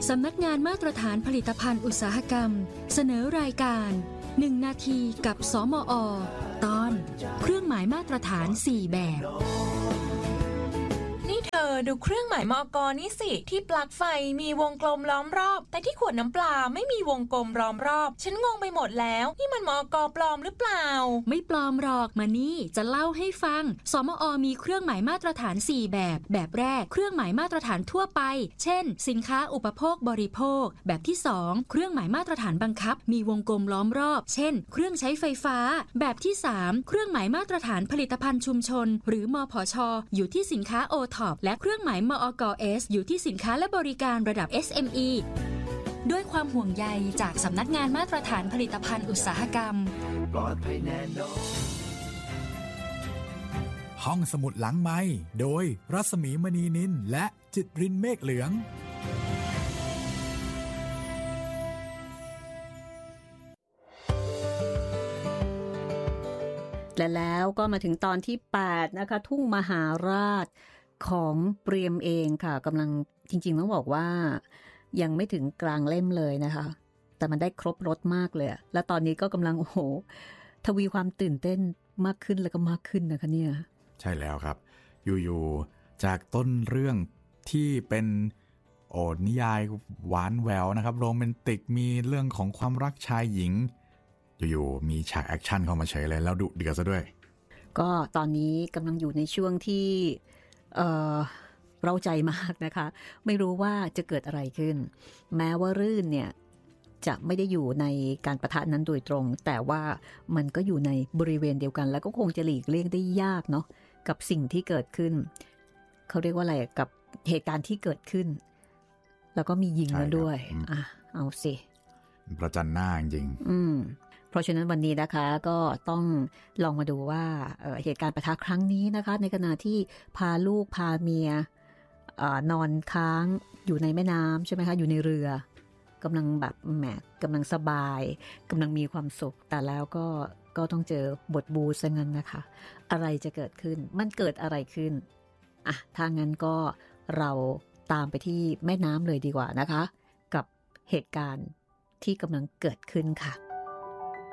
สำนักงานมาตรฐานผลิตภัณฑ์อุตสาหกรรมเสนอรายการ1นาทีกับสมอ.ตอนเครื่องหมายมาตรฐาน4แบบนี่เธอดูเครื่องหมายมก.นี่สิที่ปลั๊กไฟมีวงกลมล้อมรอบแต่ที่ขวดน้ำปลาไม่มีวงกลมล้อมรอบฉันงงไปหมดแล้วนี่มันมก.ปลอมหรือเปล่าไม่ปลอมหรอกมานี่จะเล่าให้ฟังสมอ.มีเครื่องหมายมาตรฐาน4แบบแรกเครื่องหมายมาตรฐานทั่วไปเช่นสินค้าอุปโภคบริโภคแบบที่2เครื่องหมายมาตรฐานบังคับมีวงกลมล้อมรอบเช่นเครื่องใช้ไฟฟ้าแบบที่3เครื่องหมายมาตรฐานผลิตภัณฑ์ชุมชนหรือมผช.อยู่ที่สินค้า OTOP และเครื่องหมายมอก.S อยู่ที่สินค้าและบริการระดับ SME ด้วยความห่วงใยจากสำนักงานมาตรฐานผลิตภัณฑ์อุตสาหกรรมปลอดภัยแน่นอนห้องสมุดหลังไมค์โดยรัศมีมณีนินและจิตรินเมฆเหลืองและแล้วก็มาถึงตอนที่8นะคะทุ่งมหาราชของเปรียมเองค่ะกำลังจริงๆต้องบอกว่ายังไม่ถึงกลางเล่มเลยนะคะแต่มันได้ครบรสมากเลยและตอนนี้ก็กำลังโอ้โหทวีความตื่นเต้นมากขึ้นแล้วก็มากขึ้นนะคะเนี่ยใช่แล้วครับอยู่ๆจากต้นเรื่องที่เป็นนิยายหวานแหววนะครับโรแมนติกมีเรื่องของความรักชายหญิงอยู่ๆมีฉากแอคชั่นเข้ามาเฉยเลยแล้วดุเดือดซะด้วยก็ตอนนี้กำลังอยู่ในช่วงที่เร้าใจมากนะคะไม่รู้ว่าจะเกิดอะไรขึ้นแม้ว่ารื่นเนี่ยจะไม่ได้อยู่ในการปะทะนั้นโดยตรงแต่ว่ามันก็อยู่ในบริเวณเดียวกันแล้วก็คงจะหลีกเลี่ยงได้ยากเนาะกับสิ่งที่เกิดขึ้นเขาเรียกว่าอะไรกับเหตุการณ์ที่เกิดขึ้นแล้วก็มียิงกันด้วยเอาสิประจันหน้าจริงเพราะฉะนั้นวันนี้นะคะก็ต้องลองมาดูว่าเหตุการณ์ปะทะครั้งนี้นะคะในขณะที่พาลูกพาเมียนอนค้างอยู่ในแม่น้ำใช่ไหมคะอยู่ในเรือกำลังแบบแหมกำลังสบายกำลังมีความสุขแต่แล้วก็ต้องเจอบทบูซะงั้นนะคะอะไรจะเกิดขึ้นมันเกิดอะไรขึ้นถ้างั้นก็เราตามไปที่แม่น้ำเลยดีกว่านะคะกับเหตุการณ์ที่กำลังเกิดขึ้นค่ะ